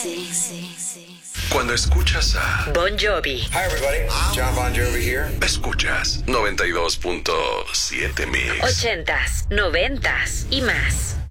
Cuando escuchas a Bon Jovi. Hi everybody, John Bon Jovi here. Escuchas 92.7 Mix. 80s, 90s y más.